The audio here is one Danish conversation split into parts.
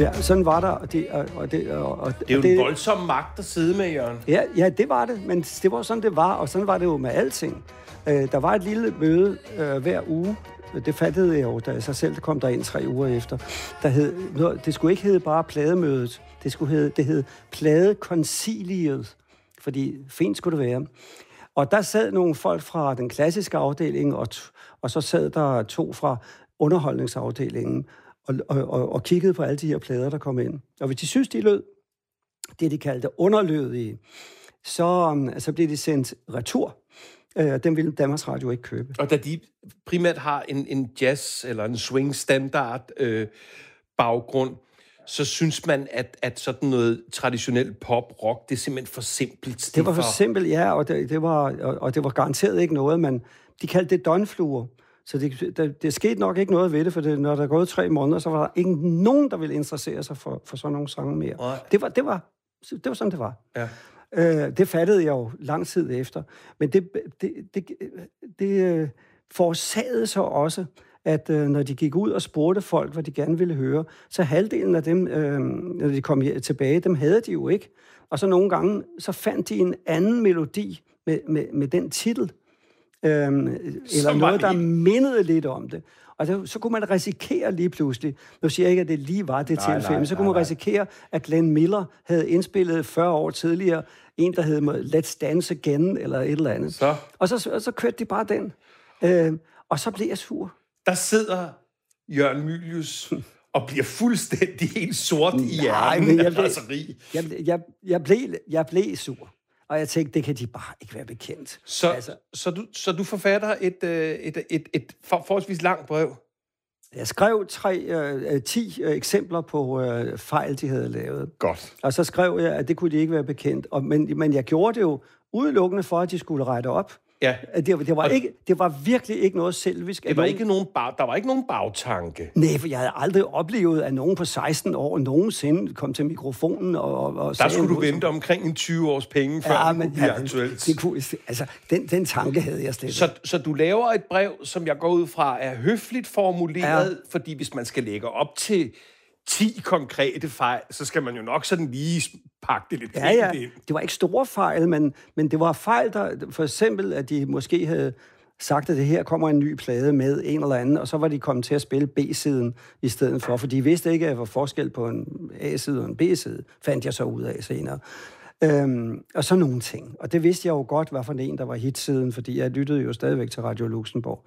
Ja, sådan var der. Og det er jo en voldsom magt at sidde med, Jørgen. Ja, det var det, men det var sådan, det var, og sådan var det jo med alting. Der var et lille møde hver uge. Det fattede jeg jo, da jeg så selv kom derind 3 uger efter. Det skulle ikke hedde bare plademødet. Det hed pladekonciliet, fordi fint skulle det være. Og der sad nogle folk fra den klassiske afdeling, og så sad der 2 fra underholdningsafdelingen, og kiggede på alle de her plader, der kom ind. Og hvis de synes, de lød, det de kaldte underlødige, så blev de sendt retur. Den ville Danmarks Radio ikke købe. Og da de primært har en jazz eller en swing standard baggrund, så synes man, at sådan noget traditionel pop-rock, det er simpelthen for simpelt. Det var for simpelt, ja, og det var garanteret ikke noget, men de kaldte det donfluer. Så det skete nok ikke noget ved det, for når der er gået 3 måneder, så var der ikke nogen, der ville interessere sig for sådan nogle sange mere. Nej. Det var sådan, det var. Ja. Det fattede jeg jo lang tid efter. Men det forårsagede så også, at når de gik ud og spurgte folk, hvad de gerne ville høre, så halvdelen af dem, når de kom tilbage, dem havde de jo ikke. Og så nogle gange, så fandt de en anden melodi med den titel, eller noget, der mindede lidt om det. Og så kunne man risikere lige pludselig, nu siger jeg ikke, at det lige var det tilfælde, men så kunne man risikere, at Glenn Miller havde indspillet 40 år tidligere en, der hed Let's Dance Again, eller et eller andet. Og så kørte de bare den. Og så blev jeg sur. Der sidder Jørgen Mylius og bliver fuldstændig helt sort i hjernen af raseri. Jeg blev sur. Og jeg tænkte, det kan de bare ikke være bekendt. Så du forfatter et forholdsvis langt brev? Jeg skrev 10 eksempler på fejl, de havde lavet. Godt. Og så skrev jeg, at det kunne de ikke være bekendt. Men jeg gjorde det jo udelukkende for, at de skulle rette op. Ja. Det var virkelig ikke noget selvisk. Der var ikke nogen bagtanke. Nej, for jeg havde aldrig oplevet, at nogen på 16 år nogensinde kom til mikrofonen og der skulle du vente omkring en 20 års penge, før det kunne blive aktuelt. Den tanke havde jeg slet. Så du laver et brev, som jeg går ud fra, er høfligt formuleret, fordi hvis man skal lægge op til 10 konkrete fejl, så skal man jo nok sådan lige pakke det lidt pænt ind. Det var ikke store fejl, men det var fejl, der for eksempel, at de måske havde sagt, at det her kommer en ny plade med en eller anden, og så var de kommet til at spille B-siden i stedet for, for de vidste ikke, at der var forskel på en A-side og en B-side, fandt jeg så ud af senere. Og så nogle ting. Og det vidste jeg jo godt, hvad for en, der var hitsiden, fordi jeg lyttede jo stadigvæk til Radio Luxembourg.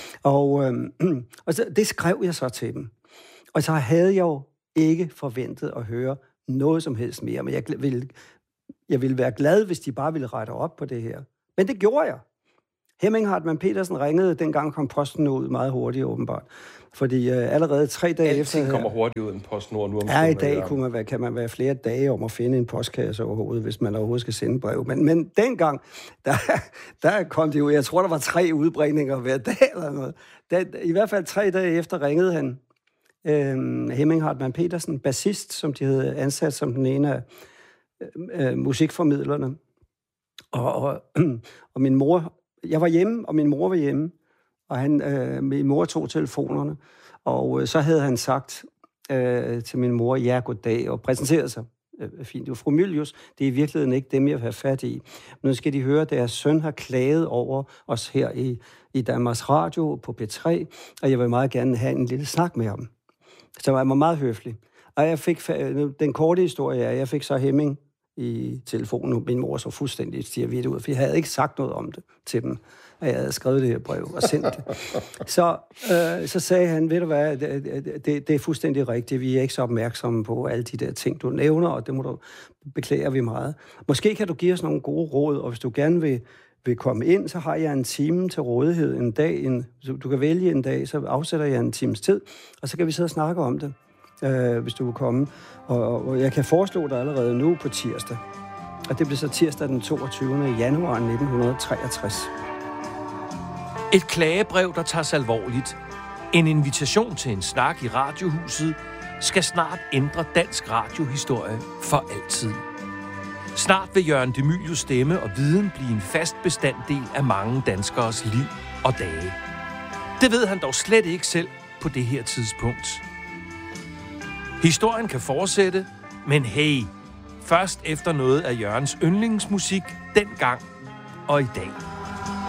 Og så, det skrev jeg så til dem. Og så havde jeg jo ikke forventet at høre noget som helst mere, men jeg ville være glad, hvis de bare ville rette op på det her. Men det gjorde jeg. Hemming Hartmann Petersen ringede, dengang kom posten ud meget hurtigt, åbenbart. Fordi allerede 3 dage efter... Alting kommer hurtigt ud en PostNord nu. Ja, i dag kan man være flere dage om at finde en postkasse overhovedet, hvis man overhovedet skal sende brev. Men dengang, der kom det jo... Jeg tror, der var 3 udbringninger hver dag eller noget. I hvert fald 3 dage efter ringede han. Hemming Hartmann Petersen, bassist, som de havde ansat som den ene af musikformidlerne. Og min mor... Jeg var hjemme, og min mor var hjemme, og min mor tog telefonerne, og så havde han sagt til min mor, ja, goddag, og præsenteret sig. Fint, det var fru Mylius, det er i virkeligheden ikke dem, jeg vil have fat i. Men nu skal de høre, at deres søn har klaget over os her i Danmarks Radio på P3, og jeg vil meget gerne have en lille snak med ham. Så jeg var meget høflig. Og jeg fik, den korte historie er, jeg fik så Hemming i telefonen. Min mor så fuldstændig stirvidt ud, for jeg havde ikke sagt noget om det til dem, at jeg havde skrevet det her brev og sendt det. Så sagde han, ved du hvad, det er fuldstændig rigtigt, vi er ikke så opmærksomme på alle de der ting, du nævner, og det må du beklager vi meget. Måske kan du give os nogle gode råd, og hvis du gerne vil komme ind, så har jeg en time til rådighed en dag. Du kan vælge en dag, så afsætter jeg en times tid, og så kan vi sidde og snakke om det, hvis du vil komme. Og jeg kan foreslå dig allerede nu på tirsdag. Og det bliver så tirsdag den 22. januar 1963. Et klagebrev, der tages alvorligt. En invitation til en snak i Radiohuset skal snart ændre dansk radiohistorie for altid. Snart vil Jørgen de Mylius stemme og viden blive en fast bestanddel af mange danskeres liv og dage. Det ved han dog slet ikke selv på det her tidspunkt. Historien kan fortsætte, men hey, først efter noget af Jørgens yndlingsmusik dengang og i dag.